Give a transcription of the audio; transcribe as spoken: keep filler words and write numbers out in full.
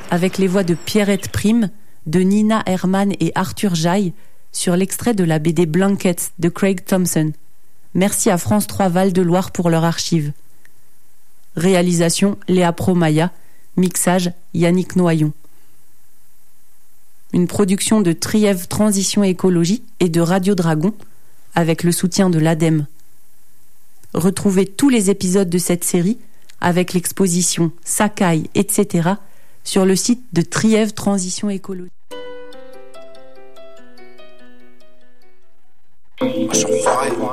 avec les voix de Pierrette Prime, de Nina Herman et Arthur Jaille, sur l'extrait de la B D Blankets de Craig Thompson. Merci à France trois Val-de-Loire pour leur archive. Réalisation Léa Promaya, mixage Yannick Noyon. Une production de Trièves Transition Écologie et de Radio Dragon, avec le soutien de l'ADEME. Retrouvez tous les épisodes de cette série, avec l'exposition Sakai, et cetera, sur le site de Trièves Transition Écologie. Enfoiré.